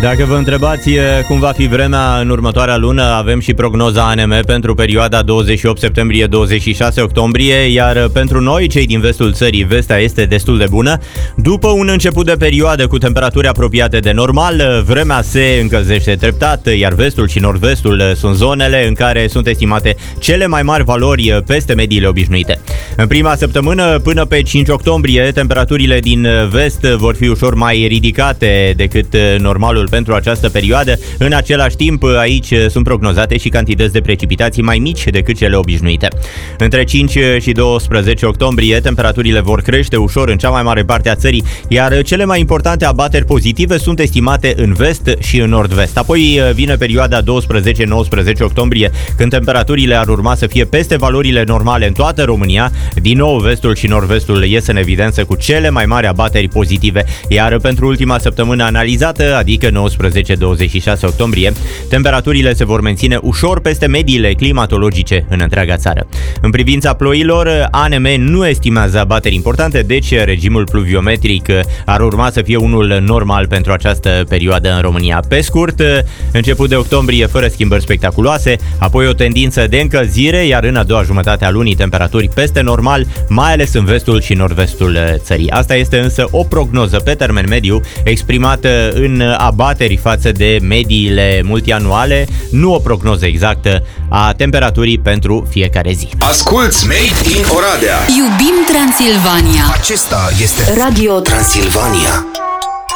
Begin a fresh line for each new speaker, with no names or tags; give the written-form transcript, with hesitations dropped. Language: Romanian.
Dacă vă întrebați cum va fi vremea în următoarea lună, avem și prognoza ANM pentru perioada 28 septembrie-26 octombrie, iar pentru noi, cei din vestul țării, vestea este destul de bună. După un început de perioadă cu temperaturi apropiate de normal, vremea se încălzește treptat, iar vestul și nord-vestul sunt zonele în care sunt estimate cele mai mari valori peste mediile obișnuite. În prima săptămână, până pe 5 octombrie, temperaturile din vest vor fi ușor mai ridicate decât normalul pentru această perioadă. În același timp, aici sunt prognozate și cantități de precipitații mai mici decât cele obișnuite. Între 5 și 12 octombrie, temperaturile vor crește ușor în cea mai mare parte a țării, iar cele mai importante abateri pozitive sunt estimate în vest și în nord-vest. Apoi vine perioada 12-19 octombrie, când temperaturile ar urma să fie peste valorile normale în toată România. Din nou, vestul și nord-vestul ies în evidență cu cele mai mari abateri pozitive, iar pentru ultima săptămână analizată, adică 19-26 octombrie, temperaturile se vor menține ușor peste mediile climatologice în întreaga țară. În privința ploilor, ANM nu estimează abateri importante, deci regimul pluviometric ar urma să fie unul normal pentru această perioadă în România. Pe scurt, început de octombrie fără schimbări spectaculoase, apoi o tendință de încălzire, iar în a doua jumătate a lunii temperaturi peste normal, mai ales în vestul și nord-vestul țării. Asta este însă o prognoză pe termen mediu exprimată în abateri față de mediile multianuale, nu o prognoză exactă a temperaturii pentru fiecare zi.
Asculți Made in Oradea.
Iubim Transilvania.
Acesta este Radio Transilvania.